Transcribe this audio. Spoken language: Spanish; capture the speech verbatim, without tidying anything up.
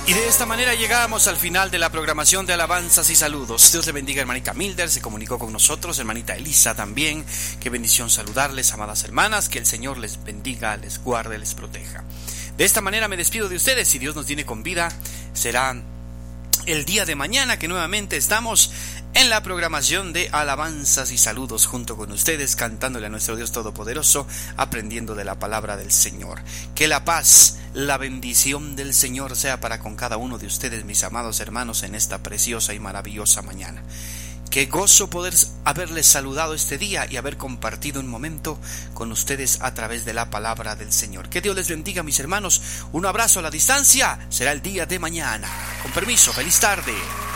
Y de esta manera llegamos al final de la programación de alabanzas y saludos. Dios le bendiga, hermanita Milder, se comunicó con nosotros, hermanita Elisa también. Qué bendición saludarles, amadas hermanas, que el Señor les bendiga, les guarde, les proteja. De esta manera me despido de ustedes, si Dios nos tiene con vida, será el día de mañana que nuevamente estamos en la programación de alabanzas y saludos junto con ustedes, cantándole a nuestro Dios Todopoderoso, aprendiendo de la palabra del Señor. Que la paz, la bendición del Señor sea para con cada uno de ustedes, mis amados hermanos, en esta preciosa y maravillosa mañana. Qué gozo poder haberles saludado este día y haber compartido un momento con ustedes a través de la palabra del Señor. Que Dios les bendiga, mis hermanos. Un abrazo a la distancia. Será el día de mañana. Con permiso, feliz tarde.